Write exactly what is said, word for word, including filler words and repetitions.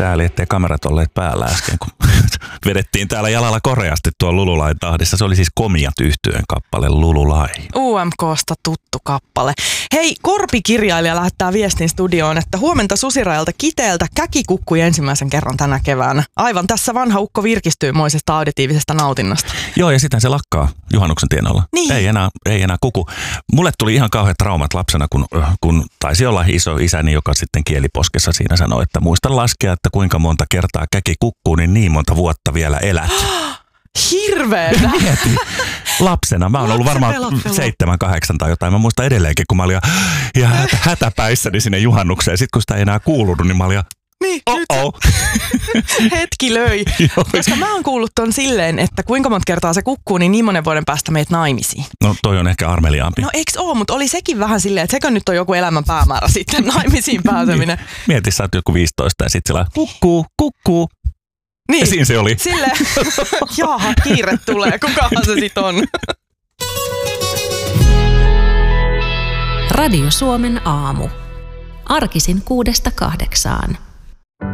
Sääli, ettei kamerat olleet päällä äsken, kun vedettiin täällä jalalla koreasti tuon Lululain tahdissa. Se oli siis Komiat -yhtyeen kappale Lululai. U M K:sta tuttu kappale. Hei, Korpi-kirjailija lähettää viestin studioon, että huomenta Susirajalta Kiteeltä käki kukkui ensimmäisen kerran tänä keväänä. Aivan tässä vanha ukko virkistyy moisesta auditiivisesta nautinnosta. Joo, ja sitten se lakkaa juhannuksen tienoilla. Niin. Ei enää, ei enää kuku. Mulle tuli ihan kauheat traumat lapsena, kun, kun taisi olla iso isäni, joka sitten kieliposkessa siinä sanoi, että muistan laskea, että kuinka monta kertaa käki kukkuu, niin niin monta vuotta vielä elät. Hirveetä! Mieti. Lapsena. Mä oon ollut varmaan seitsemän, kahdeksan tai jotain. Mä muistan edelleenkin, kun mä olin ihan hätä, hätäpäissäni sinne juhannukseen. Sitten kun sitä ei enää kuulunut, niin mä olin niin, oh-oh. Hetki löi. Koska mä oon kuullut ton silleen, että kuinka monta kertaa se kukkuu, niin niin monen vuoden päästä meet naimisiin. No toi on ehkä armeliaampi. No eiks oo, mutta oli sekin vähän silleen, että sekö nyt on joku elämän päämäärä sitten naimisiin pääseminen. Niin. Mieti, sä oot joku viisitoista ja sit sillä kukkuu, kukkuu. Niin. Ja siinä se oli. Silleen, jaha, kiire tulee, kukahan se sit on. Radio Suomen aamu. Arkisin kuudesta kahdeksaan.